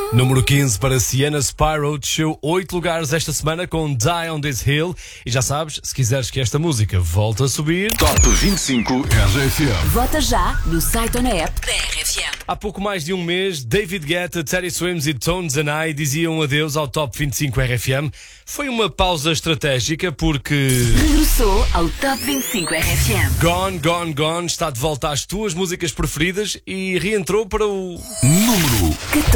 Número 15 para Sienna Spyro, desceu 8 lugares esta semana com Die on This Hill. E já sabes, se quiseres que esta música volte a subir, Top 25 RFM. Vota já no site ou na app da RFM. há pouco mais de um mês, David Guetta, Teddy Swims e Tones and I diziam adeus ao Top 25 RFM. Foi uma pausa estratégica porque Regressou ao Top 25 RFM. Gone, Gone, Gone está de volta às tuas músicas preferidas e reentrou para o Número 14.